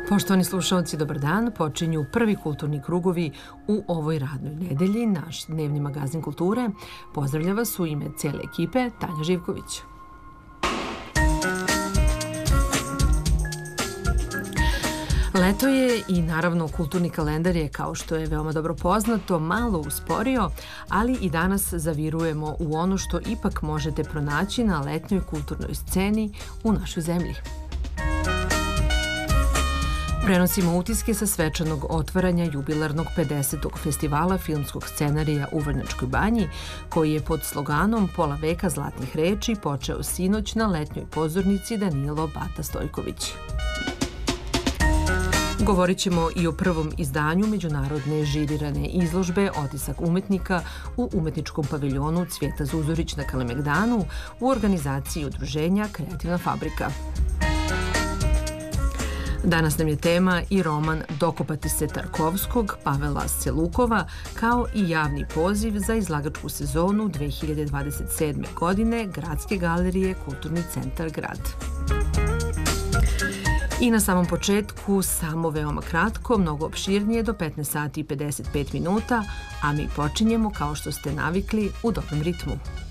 Poštovani slušalci, dobar dan. Počinju prvi kulturni krugovi u ovoj radnoj nedelji. Naš dnevni magazin kulture pozdravlja vas u ime cijele ekipe Tanja Živković. Leto je i naravno kulturni kalendar je, kao što je veoma dobro poznato, malo usporio, ali i danas zavirujemo u ono što ipak možete pronaći na letnjoj kulturnoj sceni u našoj zemlji. Prenosimo utiske sa svečanog otvaranja jubilarnog 50. festivala filmskog scenarija u Vrnjačkoj Banji, koji je pod sloganom Pola veka zlatnih reči počeo sinoć na letnjoj pozornici Danilo Bata Stojković. Govorit ćemo i o prvom izdanju međunarodne žirirane izložbe Otisak umetnika u umetničkom paviljonu Cvijeta Zuzorić na Kalemegdanu u organizaciji udruženja Kreativna fabrika. Danas nam je tema i roman Dokopati se Tarkovskog Pavela Selukova, kao i javni poziv za izlagačku sezonu 2027. godine Gradske galerije Kulturni centar Grad. I na samom početku, samo veoma kratko, mnogo opširnije do 15 sati i 55 minuta, a mi počinjemo kao što ste navikli u dobrom ritmu.